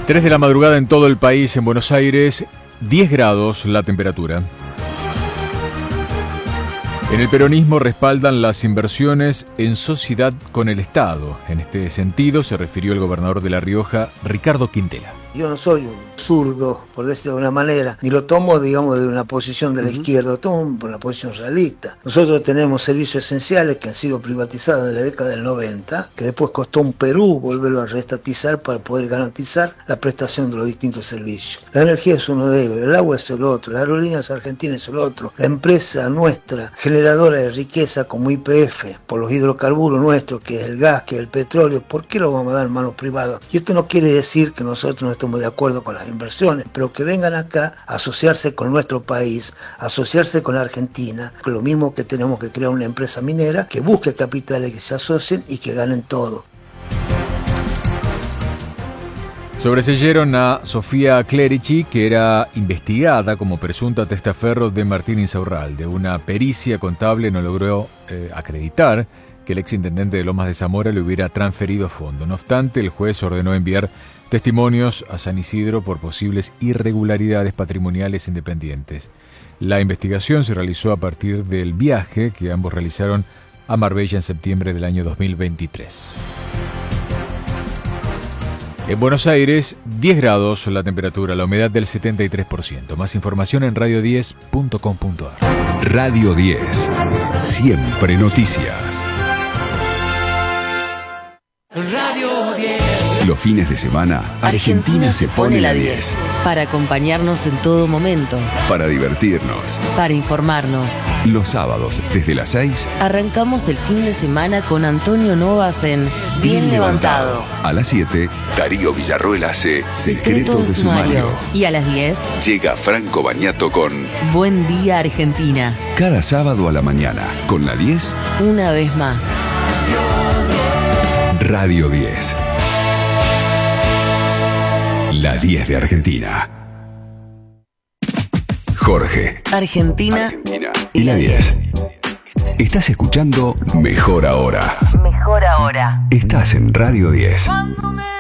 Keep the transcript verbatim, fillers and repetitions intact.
tres de la madrugada en todo el país, en Buenos Aires, diez grados la temperatura. En el peronismo respaldan las inversiones en sociedad con el Estado. En este sentido se refirió el gobernador de La Rioja, Ricardo Quintela. Yo no soy un zurdo, por decirlo de alguna manera, ni lo tomo, digamos, de una posición de la uh-huh. izquierda, lo tomo por una posición realista. Nosotros tenemos servicios esenciales que han sido privatizados en la década del noventa, que después costó un Perú volverlo a reestatizar para poder garantizar la prestación de los distintos servicios. La energía es uno de ellos, el agua es el otro, las aerolíneas argentinas es el otro, la empresa nuestra, generadora de riqueza como Y P F, por los hidrocarburos nuestros, que es el gas, que es el petróleo, ¿por qué lo vamos a dar en manos privadas? Y esto no quiere decir que nosotros no estemos de acuerdo con las inversiones, pero que vengan acá a asociarse con nuestro país, a asociarse con la Argentina, lo mismo que tenemos que crear una empresa minera que busque capitales que se asocien y que ganen todo. Sobreseyeron a Sofía Clerici, que era investigada como presunta testaferro de Martín Insaurralde. Una pericia contable no logró eh, acreditar que el exintendente de Lomas de Zamora le hubiera transferido fondos. No obstante, el juez ordenó enviar testimonios a San Isidro por posibles irregularidades patrimoniales independientes. La investigación se realizó a partir del viaje que ambos realizaron a Marbella en septiembre del año dos mil veintitrés. En Buenos Aires, diez grados la temperatura, la humedad del setenta y tres por ciento. Más información en radio diez punto com punto a r. Radio diez, siempre noticias. Radio diez. Los fines de semana, Argentina, Argentina se pone la diez. Para acompañarnos en todo momento. Para divertirnos. Para informarnos. Los sábados, desde las seis. Arrancamos el fin de semana con Antonio Novas en Bien, Bien Levantado. Levantado. A las siete, Darío Villarroel hace Secretos de, de Sumario. Sumario. Y a las diez, llega Franco Bagnato con Buen Día Argentina. Cada sábado a la mañana, con la diez. Una vez más. Radio diez. La diez de Argentina. Jorge. Argentina. Argentina. Y la diez. Estás escuchando Mejor Ahora. Mejor Ahora. Estás en Radio diez.